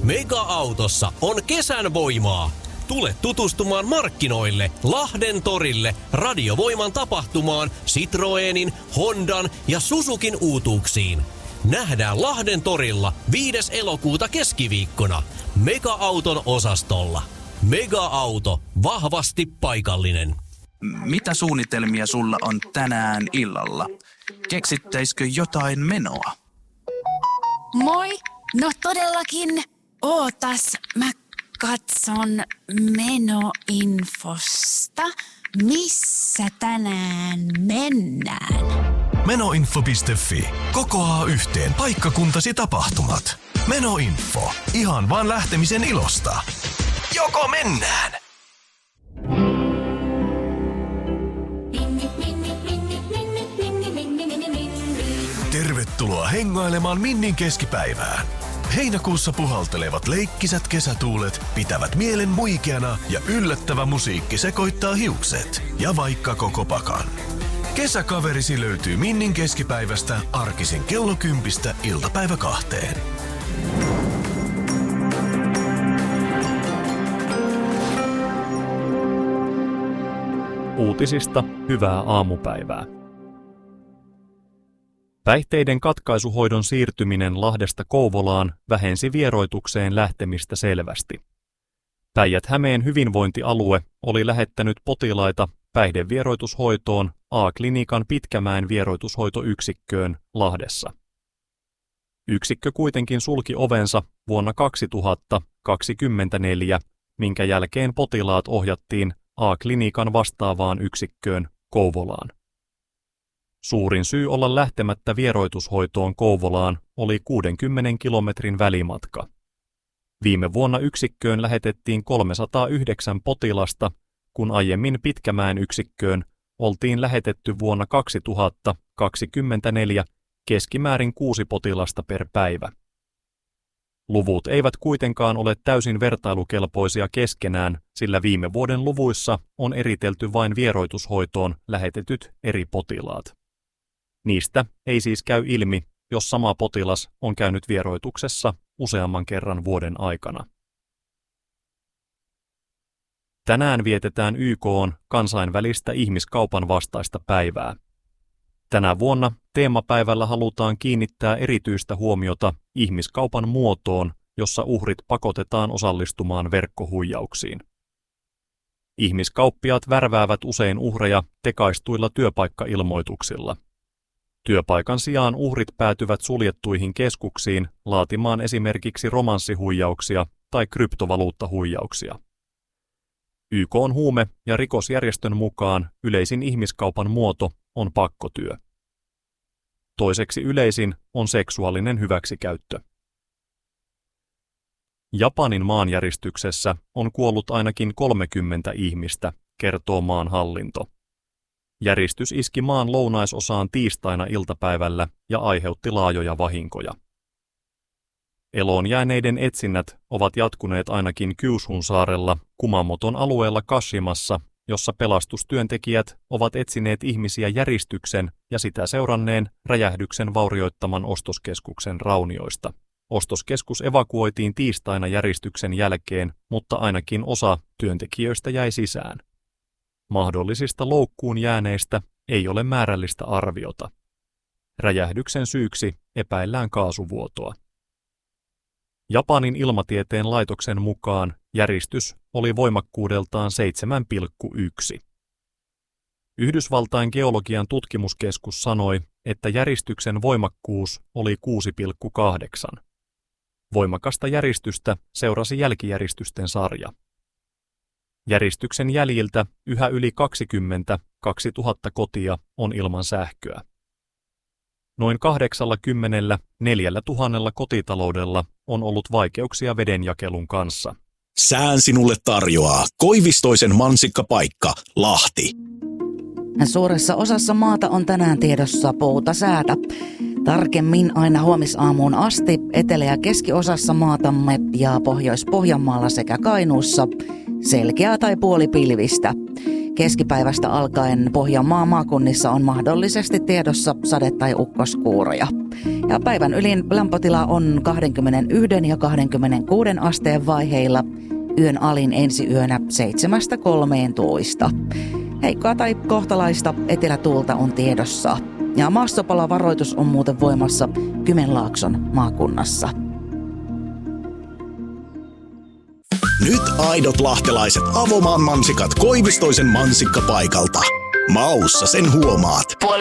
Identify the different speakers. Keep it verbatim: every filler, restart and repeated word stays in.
Speaker 1: Mega-autossa on kesän voimaa. Tule tutustumaan markkinoille, Lahden torille, Radiovoiman tapahtumaan, Citroenin, Hondan ja Suzukin uutuuksiin. Nähdään Lahden torilla viides elokuuta keskiviikkona Mega-auton osastolla. Mega-auto, vahvasti paikallinen.
Speaker 2: Mitä suunnitelmia sulla on tänään illalla? Keksittäisikö jotain menoa?
Speaker 3: Moi! No todellakin. Ootas, mä katson menoinfosta. Missä tänään mennään?
Speaker 4: Menoinfo piste fi. Kokoaa yhteen paikkakuntasi tapahtumat. Menoinfo. Ihan vaan lähtemisen ilosta. Joko mennään? Tervetuloa hengailemaan Minnin keskipäivään. Heinäkuussa puhaltelevat leikkisät kesätuulet pitävät mielen muikeana ja yllättävä musiikki sekoittaa hiukset ja vaikka koko pakan. Kesäkaverisi löytyy Minnin keskipäivästä arkisin kello kympistä iltapäivä kahteen.
Speaker 5: Uutisista hyvää aamupäivää. Päihteiden katkaisuhoidon siirtyminen Lahdesta Kouvolaan vähensi vieroitukseen lähtemistä selvästi. Päijät-Hämeen hyvinvointialue oli lähettänyt potilaita päihdevieroitushoitoon A-klinikan Pitkämäen vieroitushoitoyksikköön Lahdessa. Yksikkö kuitenkin sulki ovensa vuonna kaksituhattakaksikymmentäneljä, minkä jälkeen potilaat ohjattiin A-klinikan vastaavaan yksikköön Kouvolaan. Suurin syy olla lähtemättä vieroitushoitoon Kouvolaan oli kuudenkymmenen kilometrin välimatka. Viime vuonna yksikköön lähetettiin kolmesataayhdeksän potilasta, kun aiemmin Pitkämäen yksikköön oltiin lähetetty vuonna kaksituhattakaksikymmentäneljä keskimäärin kuusi potilasta per päivä. Luvut eivät kuitenkaan ole täysin vertailukelpoisia keskenään, sillä viime vuoden luvuissa on eritelty vain vieroitushoitoon lähetetyt eri potilaat. Niistä ei siis käy ilmi, jos sama potilas on käynyt vieroituksessa useamman kerran vuoden aikana. Tänään vietetään Y K:n kansainvälistä ihmiskaupan vastaista päivää. Tänä vuonna teemapäivällä halutaan kiinnittää erityistä huomiota ihmiskaupan muotoon, jossa uhrit pakotetaan osallistumaan verkkohuijauksiin. Ihmiskauppiaat värväävät usein uhreja tekaistuilla työpaikkailmoituksilla. Työpaikan sijaan uhrit päätyvät suljettuihin keskuksiin laatimaan esimerkiksi romanssihuijauksia tai kryptovaluuttahuijauksia. Y K:n huume- ja rikosjärjestön mukaan yleisin ihmiskaupan muoto on pakkotyö. Toiseksi yleisin on seksuaalinen hyväksikäyttö. Japanin maanjäristyksessä on kuollut ainakin kolmekymmentä ihmistä, kertoo maan hallinto. Järistys iski maan lounaisosaan tiistaina iltapäivällä ja aiheutti laajoja vahinkoja. Eloon jääneiden etsinnät ovat jatkuneet ainakin Kyushun saarella Kumamoton alueella Kashimassa, jossa pelastustyöntekijät ovat etsineet ihmisiä järistyksen ja sitä seuranneen räjähdyksen vaurioittaman ostoskeskuksen raunioista. Ostoskeskus evakuoitiin tiistaina järistyksen jälkeen, mutta ainakin osa työntekijöistä jäi sisään. Mahdollisista loukkuun jääneistä ei ole määrällistä arviota. Räjähdyksen syyksi epäillään kaasuvuotoa. Japanin ilmatieteen laitoksen mukaan järistys oli voimakkuudeltaan seitsemän pilkku yksi. Yhdysvaltain geologian tutkimuskeskus sanoi, että järistyksen voimakkuus oli kuusi pilkku kahdeksan. Voimakasta järistystä seurasi jälkijäristysten sarja. Järistyksen jäljiltä yhä yli kaksikymmentäkaksituhatta kotia on ilman sähköä. Noin kahdeksankymmentäneljä tuhatta kotitaloudella on ollut vaikeuksia vedenjakelun kanssa.
Speaker 6: Sään sinulle tarjoaa Koivistoisen mansikkapaikka, Lahti.
Speaker 7: Suuressa osassa maata on tänään tiedossa poutasäätä. Tarkemmin aina huomisaamuun asti etelä- ja keskiosassa maatamme ja Pohjois-Pohjanmaalla sekä Kainuussa selkeää tai puolipilvistä. Keskipäivästä alkaen Pohjanmaan maakunnissa on mahdollisesti tiedossa sade- tai ukkoskuuroja. Ja päivän ylin lämpötila on kaksikymmentäyksi ja kaksikymmentäkuusi asteen vaiheilla. Yön alin ensi yönä seitsemästä kolmeentoista. Heikkoa tai kohtalaista etelätuulta on tiedossa. Ja maastopalavaroitus on muuten voimassa Kymenlaakson maakunnassa.
Speaker 6: Nyt aidot lahtelaiset avomaan mansikat Koivistoisen mansikkapaikalta. Maussa sen huomaat.